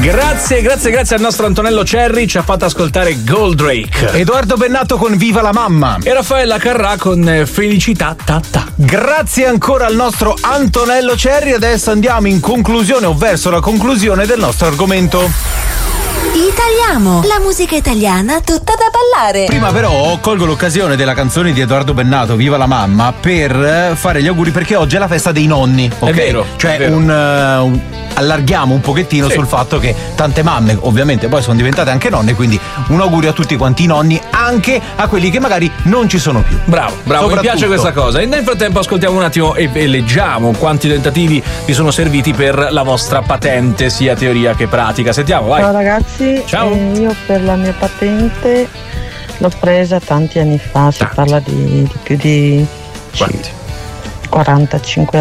Grazie al nostro Antonello Cerri, ci ha fatto ascoltare Goldrake. Edoardo Bennato con Viva la mamma. E Raffaella Carrà con Felicità Tata. Grazie ancora al nostro Antonello Cerri. Adesso andiamo in conclusione o verso la conclusione del nostro argomento. Italiamo, la musica italiana tutta da ballare. Prima però colgo l'occasione della canzone di Edoardo Bennato, Viva la mamma, per fare gli auguri perché oggi è la festa dei nonni. È vero. Cioè è vero. Allarghiamo un pochettino sul fatto che tante mamme ovviamente poi sono diventate anche nonne, quindi un augurio a tutti quanti i nonni, anche a quelli che magari non ci sono più. Bravo, mi piace questa cosa. E nel frattempo ascoltiamo un attimo e leggiamo quanti tentativi vi sono serviti per la vostra patente, sia teoria che pratica. Sentiamo, vai. Ciao ragazzi. Ciao. Io per la mia patente l'ho presa tanti anni fa, si parla di più di 45